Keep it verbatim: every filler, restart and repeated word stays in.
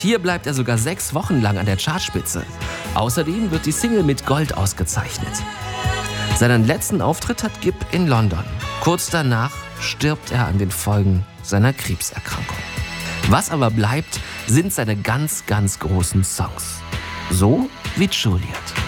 Hier bleibt er sogar sechs Wochen lang an der Chartspitze. Außerdem wird die Single mit Gold ausgezeichnet. Seinen letzten Auftritt hat Gibb in London. Kurz danach stirbt er an den Folgen seiner Krebserkrankung. Was aber bleibt, sind seine ganz, ganz großen Songs. So wie Juliet.